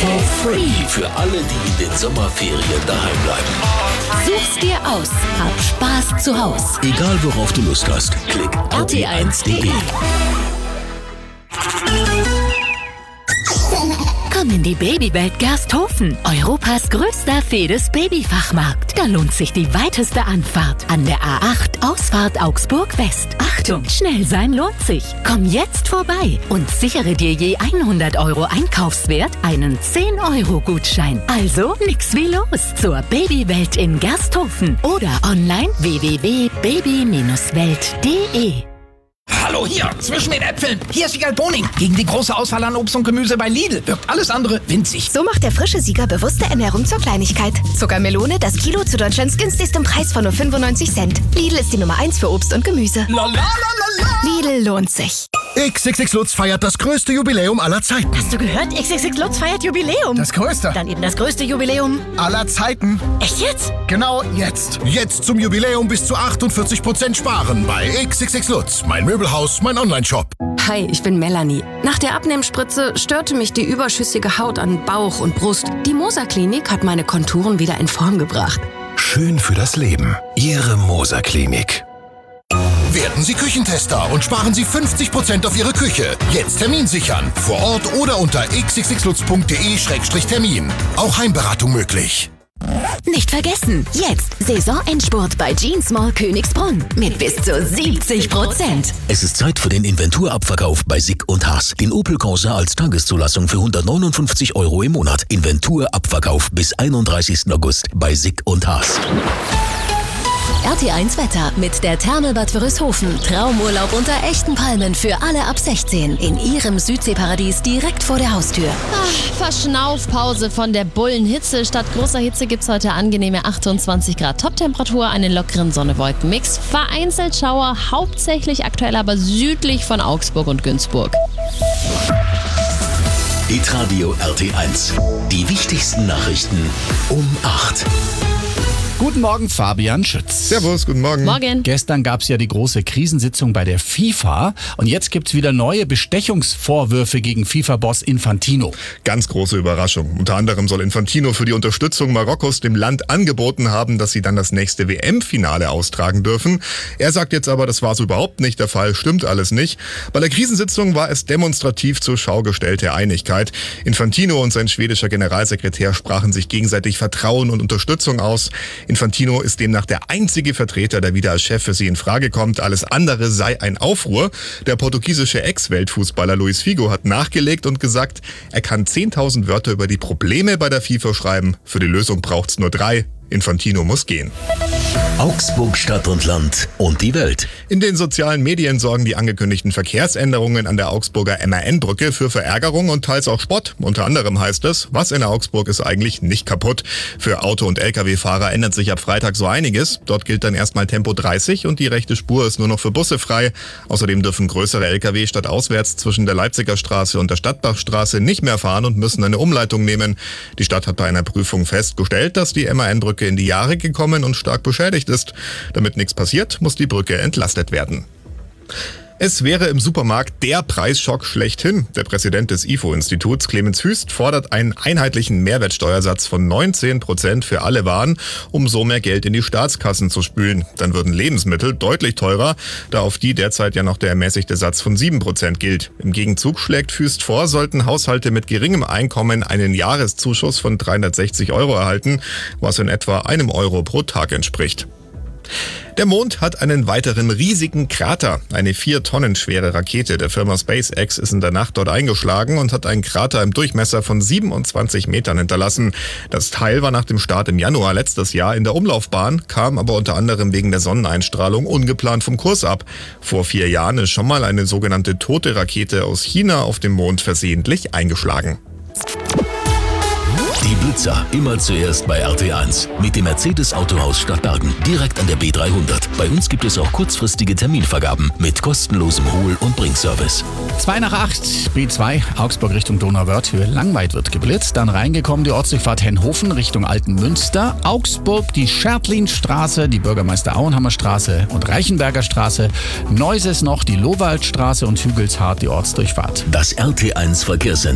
For free für alle, die in den Sommerferien daheim bleiben. Such's dir aus. Hab Spaß zu Haus. Egal worauf du Lust hast, klick RT1.de. Komm in die Babywelt Gersthofen, Europas größter Fedes-Babyfachmarkt. Da lohnt sich die weiteste Anfahrt an der A8 Ausfahrt Augsburg West. Achtung, schnell sein lohnt sich. Komm jetzt vorbei und sichere dir je 100 € Einkaufswert einen 10-€-Gutschein. Also nix wie los zur Babywelt in Gersthofen oder online www.baby-welt.de. Hallo hier, zwischen den Äpfeln. Hier ist Siegal Boning. Gegen die große Auswahl an Obst und Gemüse bei Lidl wirkt alles andere winzig. So macht der frische Sieger bewusste Ernährung zur Kleinigkeit. Zuckermelone, das Kilo zu Deutschlands günstigstem Preis von nur 95 Cent. Lidl ist die Nummer 1 für Obst und Gemüse. Lidl lohnt sich. XXX Lutz feiert das größte Jubiläum aller Zeiten. Hast du gehört? XXX Lutz feiert Jubiläum. Das größte Dann eben das größte Jubiläum aller Zeiten. Echt jetzt? Genau jetzt. Jetzt zum Jubiläum bis zu 48% sparen bei XXX Lutz. Mein Möbelhaus, mein Onlineshop. Hi, ich bin Melanie. Nach der Abnehmspritze störte mich die überschüssige Haut an Bauch und Brust. Die Moser Klinik hat meine Konturen wieder in Form gebracht. Schön für das Leben. Ihre Moser Klinik. Werden Sie Küchentester und sparen Sie 50% auf Ihre Küche. Jetzt Termin sichern. Vor Ort oder unter xxxlutz.de/termin. Auch Heimberatung möglich. Nicht vergessen, jetzt Saisonendspurt bei Jeans Mall Königsbrunn mit bis zu 70%. Es ist Zeit für den Inventurabverkauf bei Sick und Haas. Den Opel Corsa als Tageszulassung für 159 € im Monat. Inventurabverkauf bis 31. August bei Sick und Haas. RT1 Wetter mit der Thermelbad Wörishofen. Traumurlaub unter echten Palmen für alle ab 16 in ihrem Südseeparadies direkt vor der Haustür. Verschnaufpause von der Bullenhitze. Statt großer Hitze gibt's heute angenehme 28 Grad Toptemperatur, einen lockeren Sonne-Wolken-Mix. Vereinzelt Schauer, hauptsächlich aktuell aber südlich von Augsburg und Günzburg. Hitradio RT1. Die wichtigsten Nachrichten um 8. Guten Morgen, Fabian Schütz. Servus, guten Morgen. Morgen. Gestern gab es ja die große Krisensitzung bei der FIFA und jetzt gibt es wieder neue Bestechungsvorwürfe gegen FIFA-Boss Infantino. Ganz große Überraschung. Unter anderem soll Infantino für die Unterstützung Marokkos dem Land angeboten haben, dass sie dann das nächste WM-Finale austragen dürfen. Er sagt jetzt aber, das war so überhaupt nicht der Fall, stimmt alles nicht. Bei der Krisensitzung war es demonstrativ zur Schau gestellte Einigkeit. Infantino und sein schwedischer Generalsekretär sprachen sich gegenseitig Vertrauen und Unterstützung aus. Infantino ist demnach der einzige Vertreter, der wieder als Chef für sie in Frage kommt. Alles andere sei ein Aufruhr. Der portugiesische Ex-Weltfußballer Luis Figo hat nachgelegt und gesagt, er kann 10.000 Wörter über die Probleme bei der FIFA schreiben. Für die Lösung braucht's nur 3. Infantino muss gehen. Augsburg, Stadt und Land und die Welt. In den sozialen Medien sorgen die angekündigten Verkehrsänderungen an der Augsburger MAN-Brücke für Verärgerung und teils auch Spott. Unter anderem heißt es, was in Augsburg ist eigentlich nicht kaputt. Für Auto- und Lkw-Fahrer ändert sich ab Freitag so einiges. Dort gilt dann erstmal Tempo 30 und die rechte Spur ist nur noch für Busse frei. Außerdem dürfen größere Lkw stadtauswärts zwischen der Leipziger Straße und der Stadtbachstraße nicht mehr fahren und müssen eine Umleitung nehmen. Die Stadt hat bei einer Prüfung festgestellt, dass die MAN-Brücke in die Jahre gekommen und stark beschädigt ist. Damit nichts passiert, muss die Brücke entlastet werden. Es wäre im Supermarkt der Preisschock schlechthin. Der Präsident des IFO-Instituts, Clemens Hüst, fordert einen einheitlichen Mehrwertsteuersatz von 19% für alle Waren, um so mehr Geld in die Staatskassen zu spülen. Dann würden Lebensmittel deutlich teurer, da auf die derzeit ja noch der ermäßigte Satz von 7% gilt. Im Gegenzug schlägt Hüst vor, sollten Haushalte mit geringem Einkommen einen Jahreszuschuss von 360 € erhalten, was in etwa €1 pro Tag entspricht. Der Mond hat einen weiteren riesigen Krater. Eine 4 Tonnen schwere Rakete der Firma SpaceX ist in der Nacht dort eingeschlagen und hat einen Krater im Durchmesser von 27 Metern hinterlassen. Das Teil war nach dem Start im Januar letztes Jahr in der Umlaufbahn, kam aber unter anderem wegen der Sonneneinstrahlung ungeplant vom Kurs ab. Vor 4 Jahren ist schon mal eine sogenannte tote Rakete aus China auf dem Mond versehentlich eingeschlagen. Die Blitzer, immer zuerst bei RT1. Mit dem Mercedes Autohaus Stadtbergen, direkt an der B300. Bei uns gibt es auch kurzfristige Terminvergaben mit kostenlosem Hol- und Bringservice. 7:55, B2, Augsburg Richtung Donauwörth-Höhe Langweid wird geblitzt. Dann reingekommen die Ortsdurchfahrt Henhofen Richtung Altenmünster. Augsburg die Schertlinstraße, die Bürgermeister Auenhammer Straße und Reichenberger Straße. Neuses noch die Lowaldstraße und Hügelshardt die Ortsdurchfahrt. Das RT1 Verkehrszentrum.